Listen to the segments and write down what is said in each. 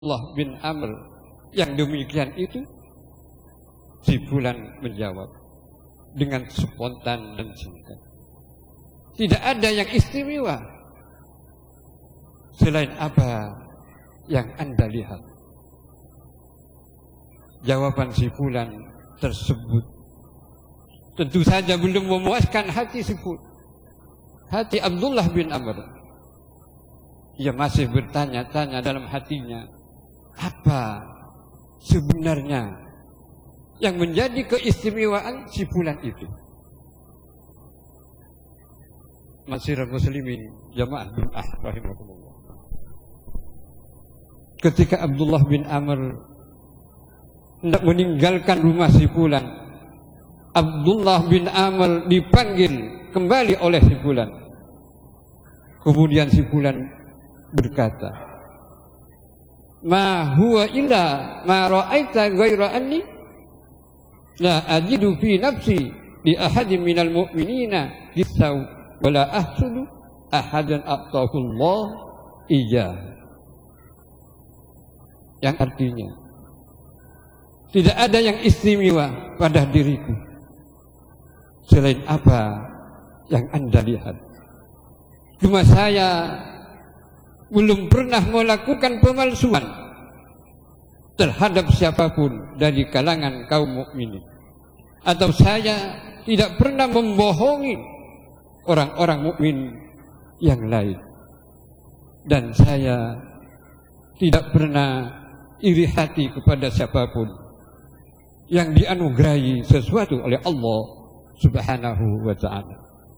Abdullah bin Amr yang demikian itu? Si Fulan menjawab dengan spontan dan singkat, tidak ada yang istimewa selain apa yang Anda lihat. Jawaban si Fulan tersebut tentu saja belum memuaskan hati si Fulan, hati Abdullah bin Amr. Ia masih bertanya-tanya dalam hatinya, apa sebenarnya yang menjadi keistimewaan si Fulan itu? Masyiral muslimin jamaah Jum'ah rahimakumullah. Ketika Abdullah bin Amr hendak meninggalkan rumah si Fulan, Abdullah bin Amr dipanggil kembali oleh si Fulan. Kemudian si Fulan berkata, ma huwa illa ma ra'aita ghaira anni la ajidu fi nafsi li ahadin minal mu'minina gisaw wala ahsudu ahadan a'tahu Allah iyah. Yang artinya, tidak ada yang istimewa pada diriku selain apa yang Anda lihat. Cuma saya belum pernah melakukan pemalsuan terhadap siapapun dari kalangan kaum mukminin, atau saya tidak pernah membohongi orang-orang mukmin yang lain, dan saya tidak pernah iri hati kepada siapapun yang dianugerahi sesuatu oleh Allah Subhanahu wa ta'ala.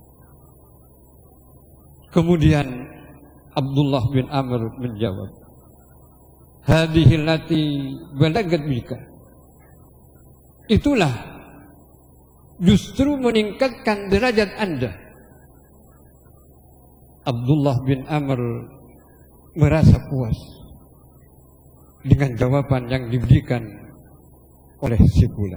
Kemudian Abdullah bin Amr menjawab, hadhihi allati balagat bika, itulah justru meningkatkan derajat Anda. Abdullah bin Amr merasa puas dengan jawaban yang diberikan oleh si Fulan.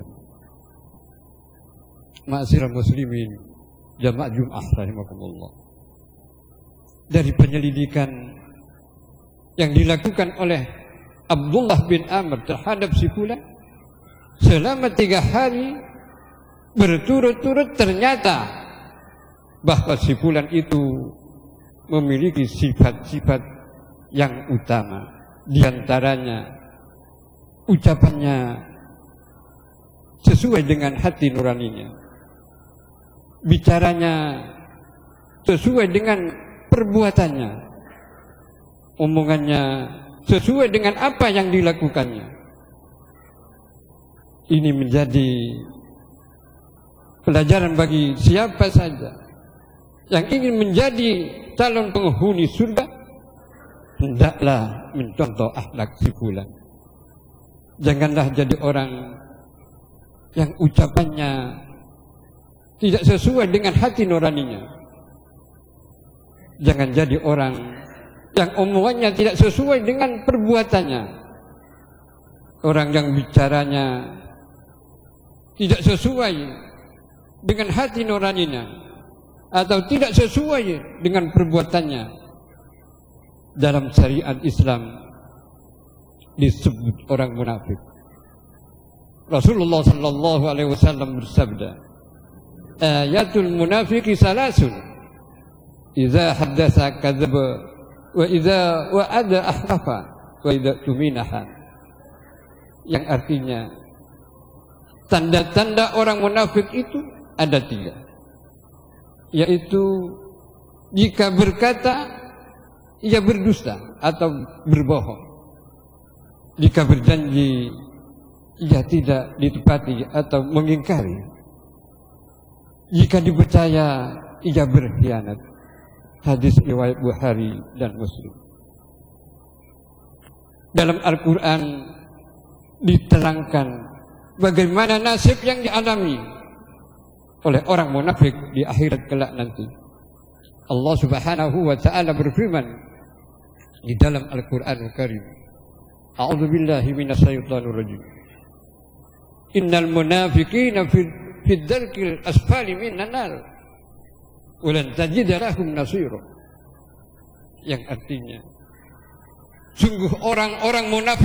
Ma'asyiral muslimin jamaah Jum'ah rahimakumullah, dari penyelidikan yang dilakukan oleh Abdullah bin Amr terhadap si Fulan selama 3 hari berturut-turut, ternyata bahwa si Fulan itu memiliki sifat-sifat yang utama. Di antaranya ucapannya sesuai dengan hati nuraninya, bicaranya sesuai dengan perbuatannya, omongannya sesuai dengan apa yang dilakukannya. Ini menjadi pelajaran bagi siapa saja yang ingin menjadi calon penghuni surga, hendaklah mencontoh akhlak si Fulan. Janganlah jadi orang yang ucapannya tidak sesuai dengan hati nuraninya. Jangan jadi orang yang omongannya tidak sesuai dengan perbuatannya. Orang yang bicaranya tidak sesuai dengan hati nuraninya atau tidak sesuai dengan perbuatannya. Dalam syariat Islam disebut orang munafik. Rasulullah sallallahu alaihi wasallam bersabda, ayatul munafiqi salasun, idza haddatsa kadzaba wa idza wa'ada ahlafa wa idza tuminaha. Yang artinya, tanda-tanda orang munafik itu ada 3, yaitu jika berkata ia berdusta atau berbohong, jika berjanji ia tidak ditepati atau mengingkari, jika dipercaya ia berkhianat. Hadis riwayat Bukhari dan Muslim. Dalam Al-Quran diterangkan bagaimana nasib yang dialami oleh orang munafik di akhirat kelak nanti. Allah Subhanahu wa ta'ala berfirman di dalam Al-Qur'anul Karim, a'udzu billahi minasyaitonir rajim, innal munafiqina fi dzarkil asfali minan nar wa lan tajid lahum nasira. Yang artinya, Sungguh orang-orang munafik